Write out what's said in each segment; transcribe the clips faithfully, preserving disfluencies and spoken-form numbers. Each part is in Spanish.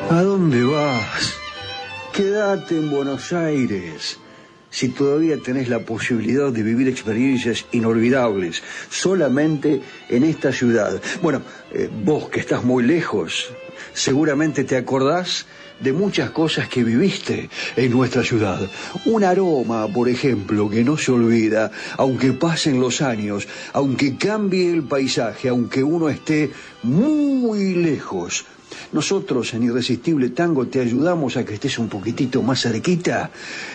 ¿A dónde vas? Quédate en Buenos Aires. Si todavía tenés la posibilidad de vivir experiencias inolvidables solamente en esta ciudad. Bueno, eh, vos que estás muy lejos, seguramente te acordás de muchas cosas que viviste en nuestra ciudad. Un aroma, por ejemplo, que no se olvida, aunque pasen los años, aunque cambie el paisaje, aunque uno esté muy lejos. Nosotros en Irresistible Tango te ayudamos a que estés un poquitito más cerquita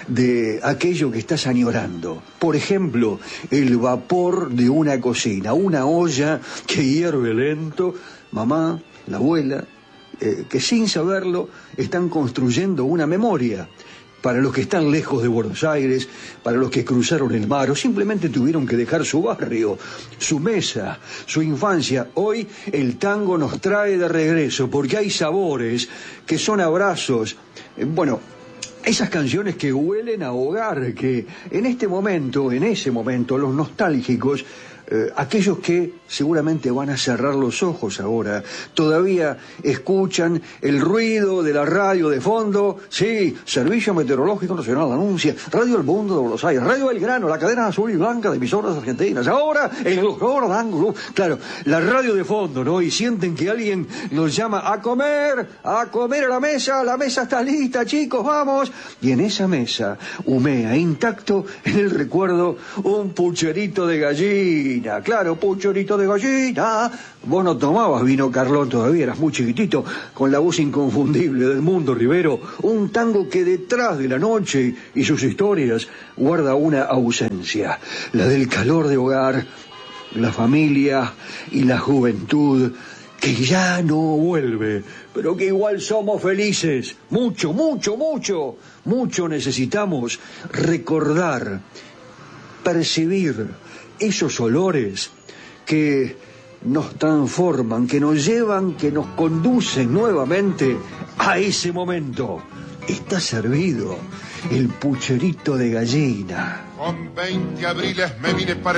de aquello que estás añorando. Por ejemplo, el vapor de una cocina, una olla que hierve lento, mamá, la abuela, eh, que sin saberlo están construyendo una memoria. Para los que están lejos de Buenos Aires, para los que cruzaron el mar o simplemente tuvieron que dejar su barrio, su mesa, su infancia. Hoy el tango nos trae de regreso porque hay sabores que son abrazos. Bueno, esas canciones que huelen a hogar, que en este momento, en ese momento, los nostálgicos, Eh, aquellos que seguramente van a cerrar los ojos ahora, todavía escuchan el ruido de la radio de fondo. Sí, Servicio Meteorológico Nacional anuncia, Radio El Mundo de Buenos Aires, Radio Belgrano, la cadena azul y blanca de emisoras argentinas, ahora el doctor Ángulo. Claro, la radio de fondo, ¿no? Y sienten que alguien los llama a comer, a comer a la mesa, la mesa está lista, chicos, vamos. Y en esa mesa humea intacto en el recuerdo un pucherito de gallina. Claro, pucherito de gallina. Vos no tomabas vino Carlón todavía, eras muy chiquitito, con la voz inconfundible del Mundo Rivero. Un tango que detrás de la noche y sus historias guarda una ausencia, la del calor de hogar, la familia y la juventud, que ya no vuelve, pero que igual somos felices. Mucho, mucho, mucho, mucho necesitamos recordar, percibir esos olores que nos transforman, que nos llevan, que nos conducen nuevamente a ese momento. Está servido el pucherito de gallina. Con veinte abriles me vine para